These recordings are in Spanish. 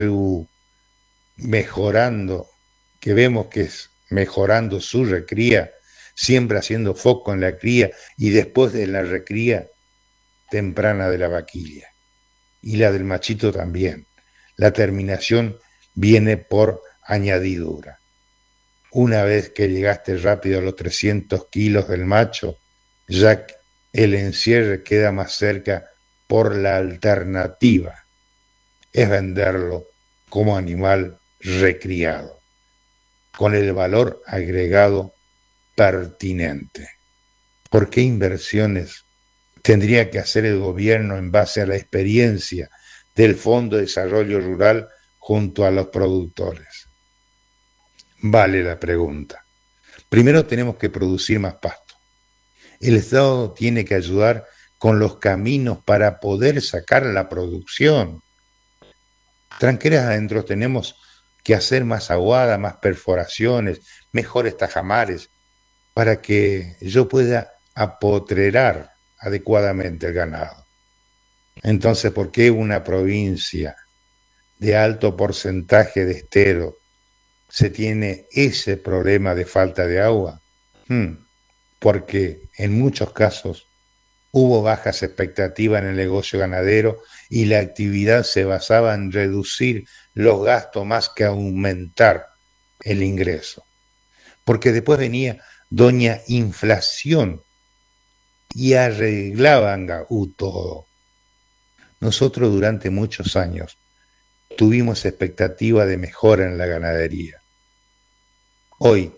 mejorando, que vemos que es mejorando su recría, siempre haciendo foco en la cría y después de la recría temprana de la vaquilla y la del machito también. La terminación viene por añadidura. Una vez que llegaste rápido a los 300 kilos del macho, ya el encierre queda más cerca por la alternativa, es venderlo como animal recriado, con el valor agregado pertinente. ¿Por qué inversiones tendría que hacer el gobierno en base a la experiencia del Fondo de Desarrollo Rural junto a los productores? Vale la pregunta. Primero tenemos que producir más pasto. El Estado tiene que ayudar con los caminos para poder sacar la producción. Tranqueras adentro tenemos que hacer más aguada, más perforaciones, mejores tajamares, para que yo pueda apotrerar adecuadamente el ganado. Entonces, ¿por qué una provincia de alto porcentaje de estero se tiene ese problema de falta de agua? Porque en muchos casos hubo bajas expectativas en el negocio ganadero y la actividad se basaba en reducir los gastos más que aumentar el ingreso. Porque después venía doña inflación y arreglaban todo. Nosotros durante muchos años tuvimos expectativa de mejora en la ganadería. Hoy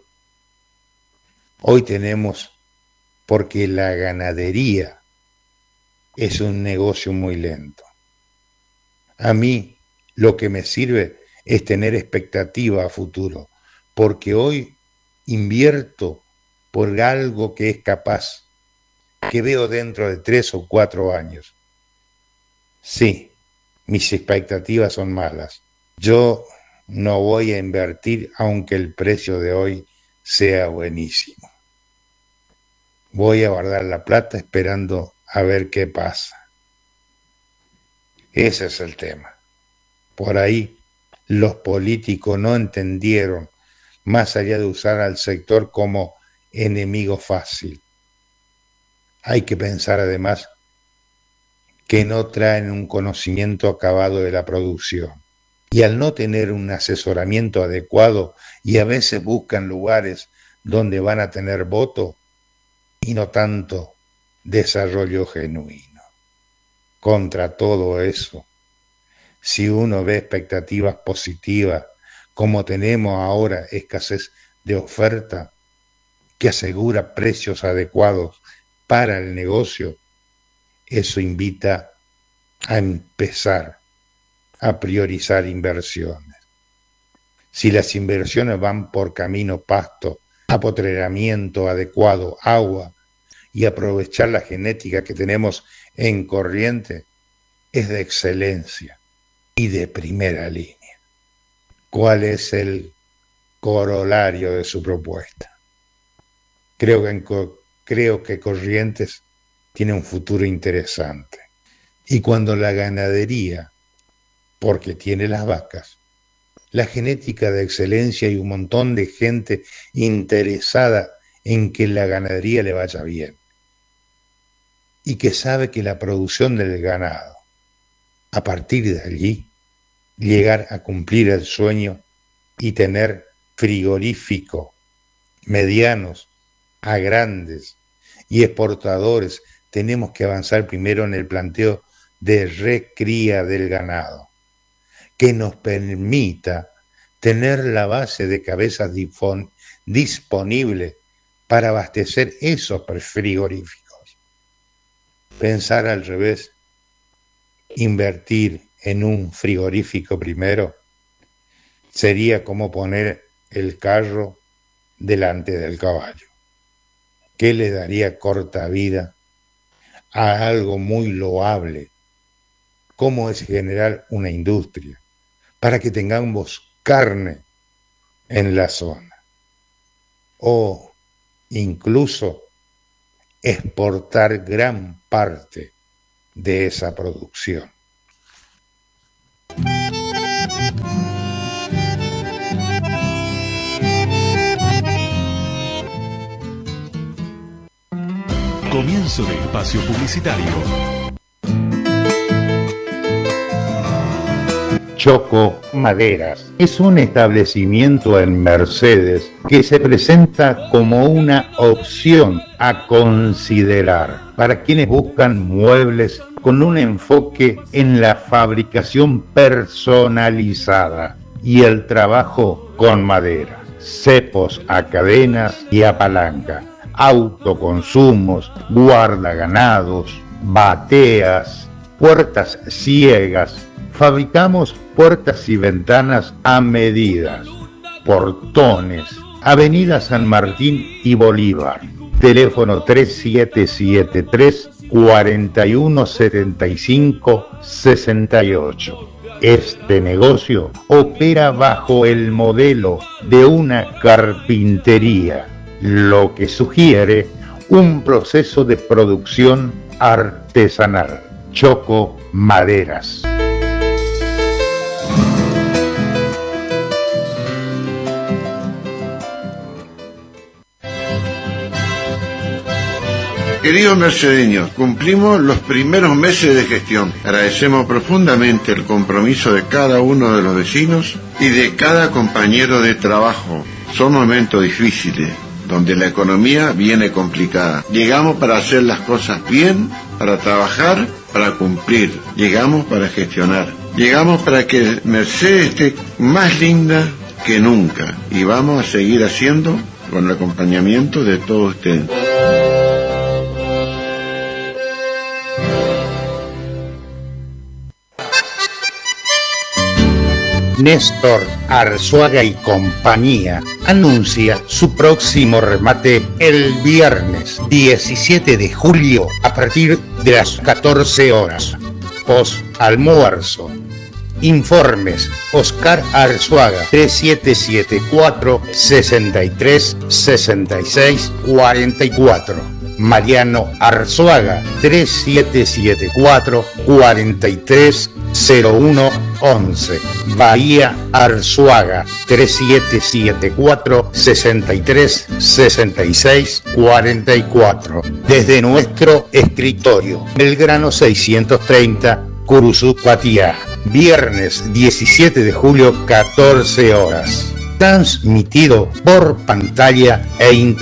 tenemos, porque la ganadería es un negocio muy lento. A mí lo que me sirve es tener expectativa a futuro, porque hoy invierto por algo que es capaz, que veo dentro de 3 o 4 años. Sí, mis expectativas son malas. Yo no voy a invertir aunque el precio de hoy sea buenísimo. Voy a guardar la plata esperando a ver qué pasa. Ese es el tema. Por ahí los políticos no entendieron, más allá de usar al sector como enemigo fácil. Hay que pensar además que no traen un conocimiento acabado de la producción. Y al no tener un asesoramiento adecuado y a veces buscan lugares donde van a tener voto y no tanto desarrollo genuino. Contra todo eso, si uno ve expectativas positivas, como tenemos ahora escasez de oferta que asegura precios adecuados para el negocio, eso invita a empezar a priorizar inversiones. Si las inversiones van por camino pasto, apotreramiento adecuado, agua y aprovechar la genética que tenemos en Corrientes, es de excelencia y de primera línea. ¿Cuál es el corolario de su propuesta? Creo que Corrientes tiene un futuro interesante. Y cuando la ganadería, porque tiene las vacas, la genética de excelencia y un montón de gente interesada en que la ganadería le vaya bien, y que sabe que la producción del ganado, a partir de allí, llegar a cumplir el sueño y tener frigoríficos medianos a grandes y exportadores, tenemos que avanzar primero en el planteo de recría del ganado, que nos permita tener la base de cabezas disponible para abastecer esos frigoríficos. Pensar al revés, invertir en un frigorífico primero, sería como poner el carro delante del caballo, que le daría corta vida a algo muy loable, como es generar una industria, para que tengamos carne en la zona, o incluso exportar gran parte de esa producción. Comienzo de espacio publicitario. Choco Maderas es un establecimiento en Mercedes que se presenta como una opción a considerar para quienes buscan muebles con un enfoque en la fabricación personalizada y el trabajo con madera, cepos a cadenas y a palanca, autoconsumos, guardaganados, bateas, puertas ciegas. Fabricamos puertas y ventanas a medidas, portones, Avenida San Martín y Bolívar, teléfono 3773 4175 68. Este negocio opera bajo el modelo de una carpintería, lo que sugiere un proceso de producción artesanal. Choco Maderas. Queridos mercedeños, cumplimos los primeros meses de gestión. Agradecemos profundamente el compromiso de cada uno de los vecinos y de cada compañero de trabajo. Son momentos difíciles, donde la economía viene complicada. Llegamos para hacer las cosas bien, para trabajar, para cumplir. Llegamos para gestionar. Llegamos para que Mercedes esté más linda que nunca. Y vamos a seguir haciendo con el acompañamiento de todos ustedes. Néstor Arzuaga y compañía anuncia su próximo remate el viernes 17 de julio a partir de las 14 horas. Post-almuerzo. Informes: Oscar Arzuaga 3774 63 66 44. Mariano Arzuaga 3774 43 01 11. Bahía Arzuaga 3774 63 66 44. Desde nuestro escritorio, Belgrano 630, Curuzú, Patiá. Viernes 17 de julio, 14 horas. Transmitido por pantalla e internet.